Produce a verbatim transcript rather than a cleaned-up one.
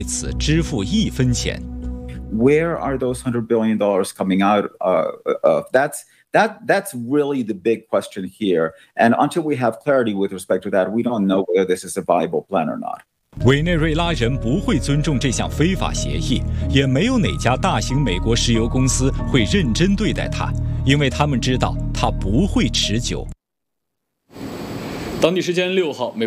此支付一分钱。 Where are those hundred billion dollars coming out uh, of? That's that that's really the big question here. And until we have clarity with respect to that, we don't know whether this is a viable plan or not. 委内瑞拉人不会尊重这项非法协议，也没有哪家大型美国石油公司会认真对待它，因为他们知道它不会持久。 当地时间六号，美